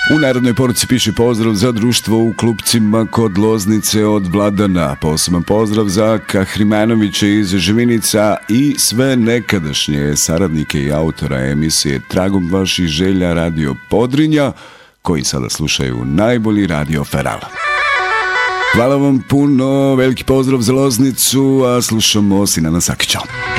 U narodnoj poruci piše pozdrav za društvo u Klupcima kod Loznice od Vladana. Poseban pozdrav za Kahrimanovića iz Živinica i sve nekadašnje saradnike i autora emisije Tragom vaših želja Radio Podrinja, koji sada slušaju najbolji Radio Feral. Hvala vam puno, veliki pozdrav za Loznicu, a slušamo Sinana Sakića.